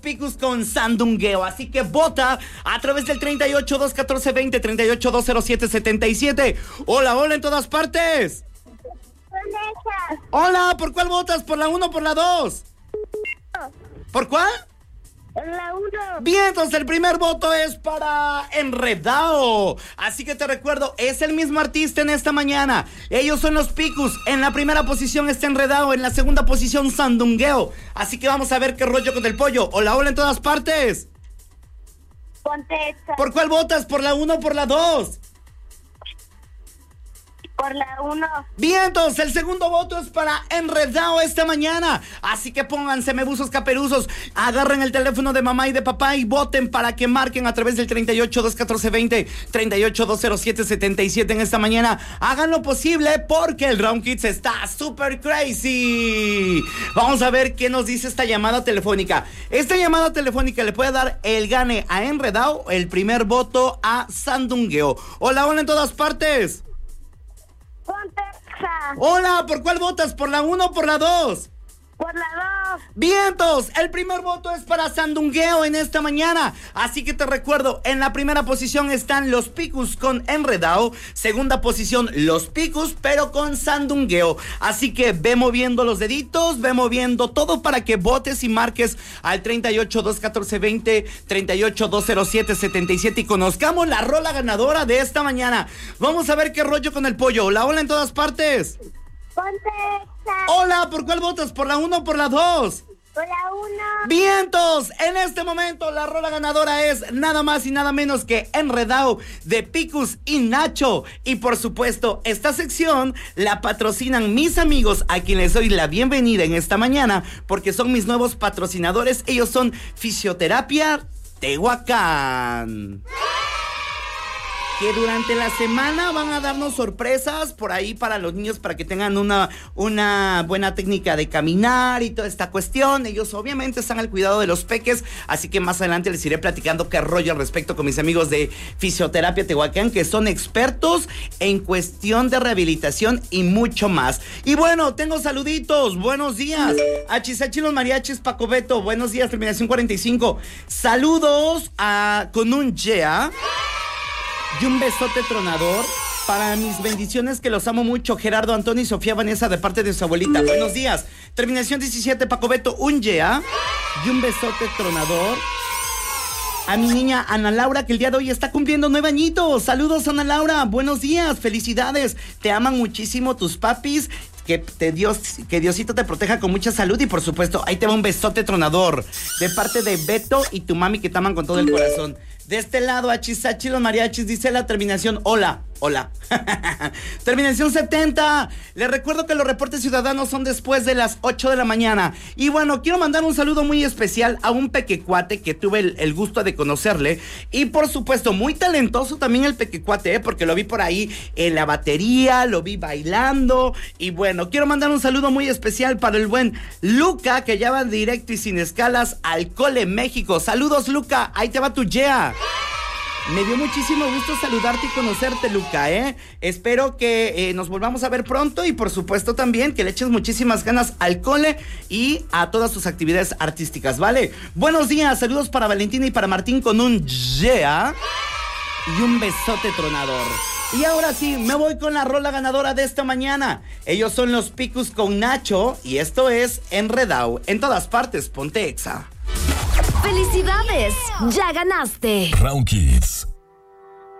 Picus con Sandungueo. Así que vota a través del 38-214-20, 38-207-77. Hola, hola en todas partes. Hola, ¿por cuál votas? ¿Por la 1 o por la 2? ¿Por cuál? La 1. Bien, entonces el primer voto es para Enredao. Así que te recuerdo, es el mismo artista en esta mañana. Ellos son los Picus. En la primera posición está Enredao, en la segunda posición Sandungueo. Así que vamos a ver qué rollo con el pollo. Hola, hola en todas partes. Contesta. ¿Por cuál votas? ¿Por la 1 o por la 2? Por la 1. Bien, entonces el segundo voto es para Enredao esta mañana. Así que pónganse mebuzos caperuzos, agarren el teléfono de mamá y de papá y voten para que marquen a través del 38-214-20, 38-207-77 en esta mañana. Hagan lo posible porque el Round Kids está super crazy. Vamos a ver qué nos dice esta llamada telefónica. Esta llamada telefónica le puede dar el gane a Enredao, el primer voto a Sandungueo. Hola, hola en todas partes. Contesta. Hola, ¿por cuál votas? ¿Por la 1 o por la 2? Por la 2. Vientos, el primer voto es para Sandungueo en esta mañana. Así que te recuerdo, en la primera posición están los Picus con Enredao. Segunda posición, los Picus, pero con Sandungueo. Así que ve moviendo los deditos, ve moviendo todo para que votes y marques al 38-214-20, 38-207-77 y conozcamos la rola ganadora de esta mañana. Vamos a ver qué rollo con el pollo. Hola, hola en todas partes. Contesta. Hola, ¿por cuál votas? ¿Por la 1 o por la 2? Por la 1. Vientos, en este momento la rola ganadora es nada más y nada menos que Enredao de Picus y Nacho. Y por supuesto, esta sección la patrocinan mis amigos a quienes doy la bienvenida en esta mañana porque son mis nuevos patrocinadores. Ellos son Fisioterapia Tehuacán, que durante la semana van a darnos sorpresas por ahí para los niños, para que tengan una buena técnica de caminar y toda esta cuestión. Ellos obviamente están al cuidado de los peques, así que más adelante les iré platicando qué rollo al respecto con mis amigos de Fisioterapia Tehuacán, que son expertos en cuestión de rehabilitación y mucho más. Y bueno, tengo saluditos, buenos días. Achisachi los mariachis, Paco Beto, buenos días, terminación 45. Saludos con un yeah. Y un besote tronador para mis bendiciones, que los amo mucho. Gerardo, Antonio y Sofía Vanessa, de parte de su abuelita. Buenos días. Terminación 17, Paco Beto, un yeah. Y un besote tronador a mi niña Ana Laura, que el día de hoy está cumpliendo 9 añitos. Saludos, Ana Laura. Buenos días, felicidades. Te aman muchísimo tus papis. Que Diosito te proteja con mucha salud. Y por supuesto, ahí te va un besote tronador de parte de Beto y tu mami, que te aman con todo el corazón. De este lado, Achisachi los mariachis, dice la terminación, hola. Terminación 70. Les recuerdo que los reportes ciudadanos son después de las 8 de la mañana. Y bueno, quiero mandar un saludo muy especial a un pequecuate que tuve el gusto de conocerle. Y por supuesto, muy talentoso también el pequecuate, porque lo vi por ahí en la batería, lo vi bailando. Y bueno, quiero mandar un saludo muy especial para el buen Luca, que ya va directo y sin escalas al Cole México. Saludos, Luca, ahí te va tu yeah. Me dio muchísimo gusto saludarte y conocerte, Luca, Espero que nos volvamos a ver pronto y por supuesto también que le eches muchísimas ganas al cole y a todas tus actividades artísticas, ¿vale? Buenos días, saludos para Valentina y para Martín con un yeah y un besote tronador. Y ahora sí, me voy con la rola ganadora de esta mañana. Ellos son los Picus con Nacho y esto es Enredao. En todas partes, ponte Exa. ¡Felicidades! ¡Ya ganaste! Round Kids.